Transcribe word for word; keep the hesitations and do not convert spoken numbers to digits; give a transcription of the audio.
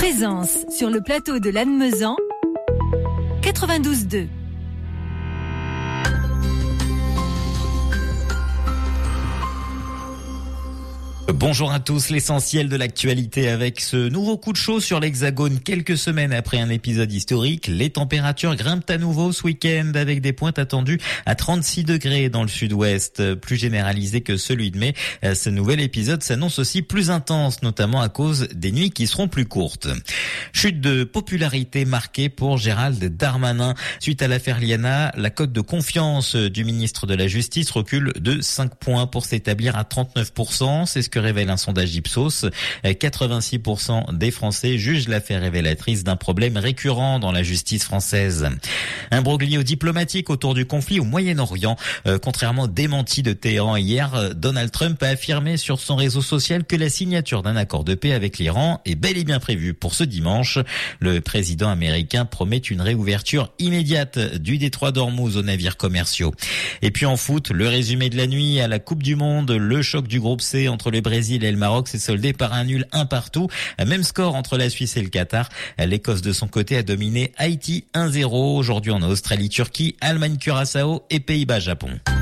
Présence sur le plateau de Lannemezan, quatre-vingt-douze deux. Bonjour à tous, l'essentiel de l'actualité avec ce nouveau coup de chaud sur l'Hexagone. Quelques semaines après un épisode historique, les températures grimpent à nouveau ce week-end avec des pointes attendues à trente-six degrés dans le sud-ouest, plus généralisé que celui de mai. Ce nouvel épisode s'annonce aussi plus intense, notamment à cause des nuits qui seront plus courtes. Chute de popularité marquée pour Gérald Darmanin. Suite à l'affaire Liana, la cote de confiance du ministre de la Justice recule de cinq points pour s'établir à trente-neuf pour cent. C'est ce que révèle un sondage Ipsos. quatre-vingt-six pour cent des Français jugent l'affaire révélatrice d'un problème récurrent dans la justice française. Un broglio diplomatique autour du conflit au Moyen-Orient. Euh, contrairement au démenti de Téhéran hier, Donald Trump a affirmé sur son réseau social que la signature d'un accord de paix avec l'Iran est bel et bien prévue pour ce dimanche. Le président américain promet une réouverture immédiate du détroit d'Ormuz aux navires commerciaux. Et puis en foot, le résumé de la nuit à la Coupe du Monde, le choc du groupe C entre le Brésil et le Maroc s'est soldé par un nul un partout. Même score entre la Suisse et le Qatar. L'Écosse de son côté a dominé Haïti un zéro. Aujourd'hui on a Australie-Turquie, Allemagne-Curaçao et Pays-Bas-Japon.